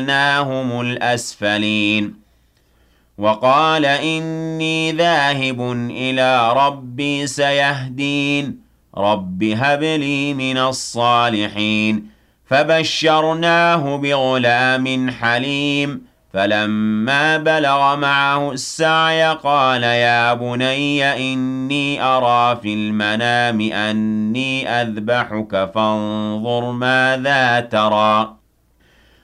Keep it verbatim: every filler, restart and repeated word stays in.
فجعلناهم الأسفلين وقال إني ذاهب إلى ربي سيهدين رب هب لي من الصالحين فبشرناه بغلام حليم فلما بلغ معه السعي قال يا بني إني أرى في المنام أني أذبحك فانظر ماذا ترى